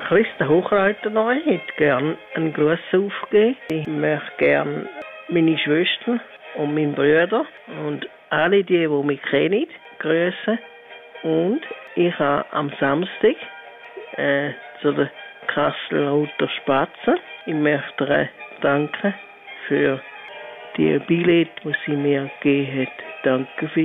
Christa Hochreiter neu hätte gerne einen Gruß aufgeben. Ich möchte gerne meine Schwestern und meinen Brüder und alle die mich kennen, grüßen. Und ich habe am Samstag zu der Kasseler Spatzen. Ich möchte ihr danken für die Billett, die sie mir gegeben hat. Danke für